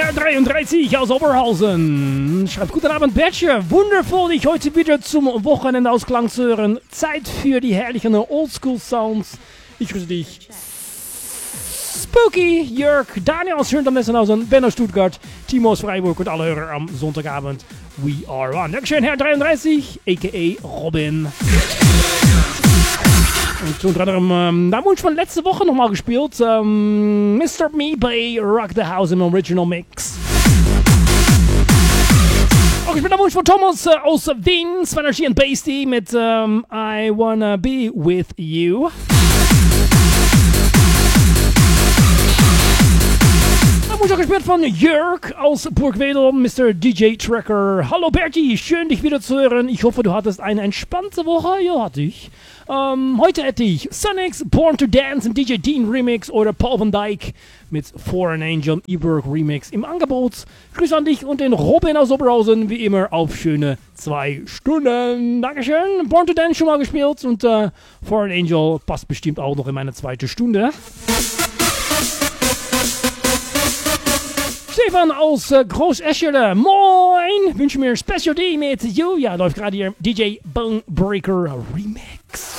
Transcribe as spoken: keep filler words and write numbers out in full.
Herr dreiunddreißig aus Oberhausen. Schreibt guten Abend, Bertje. Wundervoll, dich heute wieder zum Wochenendausklang zu hören. Zeit für die herrlichen Oldschool-Sounds. Ich grüße dich. Spooky, Jörg, Daniel aus Schöntam-Nessenhausen, Ben aus Stuttgart, Timo aus Freiburg und alle Hörer am Sonntagabend. We are on. Dankeschön, Herr dreiunddreißig, a k a. Robin. Und unter anderem, ähm, da haben wir uns schon letzte Woche nochmal gespielt. Ähm, Mister Me bei Rock the House im Original Mix. Auch ich bin der Wunsch von Thomas äh, aus Wien, Svanergy and Basty mit ähm, I Wanna Be With You. Da muss ich auch gespielt von Jörg aus Burgwedel, Mister D J Tracker. Hallo Bertie, schön dich wieder zu hören. Ich hoffe, du hattest eine entspannte Woche. Ja, hatte ich. Ähm, heute hätte ich Sonics Born to Dance im D J Dean Remix oder Paul van Dyk mit Foreign Angel E-Berg Remix im Angebot. Grüß an dich und den Robin aus Oberhausen, wie immer auf schöne zwei Stunden. Dankeschön. Born to Dance schon mal gespielt und äh, Foreign Angel passt bestimmt auch noch in meine zweite Stunde. Stefan aus äh, Groß-Eschede, moin! Wünsche mir Special D mit You. Ja, läuft gerade hier D J Bonebreaker Remix.